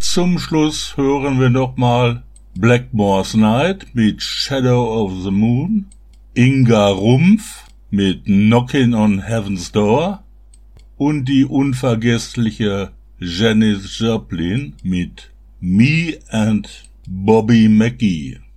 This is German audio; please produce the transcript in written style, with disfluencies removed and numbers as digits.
zum Schluss hören wir nochmal Blackmore's Night mit Shadow of the Moon, Inga Rumpf mit Knockin' on Heaven's Door und die unvergessliche Janis Joplin mit Me and Bobby McGee.